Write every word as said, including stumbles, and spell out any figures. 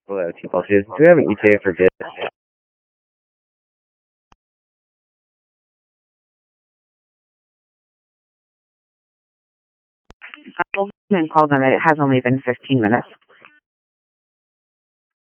Hello, T Celsius. Do we have an E T A for Git? I'll call them. It has only been fifteen minutes.